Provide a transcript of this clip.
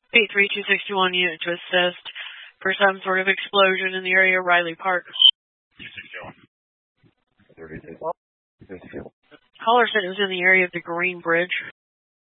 P3261 unit to assist for some sort of explosion in the area of Riley Park. 261. 32. Caller said it was in the area of the Green Bridge.